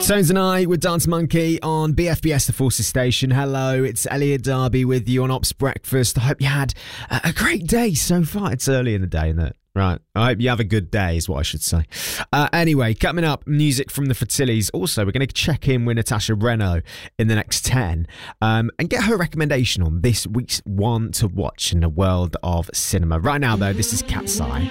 Stones and I with Dance Monkey on BFBS, the Forces Station. Hello, it's Elliot Darby with you on Ops Breakfast. I hope you had a great day so far. It's early in the day, isn't it? Right. I hope you have a good day is what I should say. Anyway, coming up, music from the Fratellis. Also, we're going to check in with Natasha Reno in the next 10 and get her recommendation on this week's one to watch in the world of cinema. Right now, though, this is Cat's Eye.